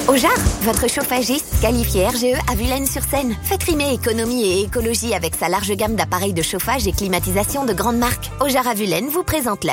Ojar, votre chauffagiste qualifié RGE à Vulaines-sur-Seine. Faites rimer économie et écologie avec sa large gamme d'appareils de chauffage et climatisation de grande marque. Ojar à Vulaines vous présente la